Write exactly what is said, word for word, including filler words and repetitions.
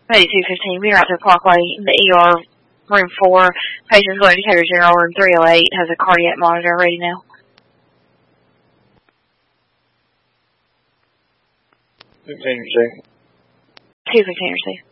eighty-two fifteen, we are out to Parkway in the E R, room four. Patient's going to Decatur General, room three oh eight, has a cardiac monitor ready now. fifteen receive. two fifteen receive.